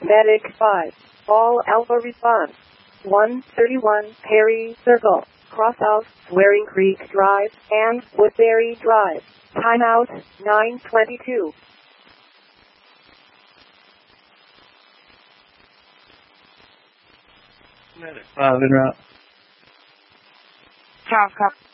Medic 5. All Alpha response. 131 Perry Circle. Crosshouse, Swearing Creek Drive, and Woodbury Drive. Timeout, 9:22. Medic 5 en route. Charles, copy.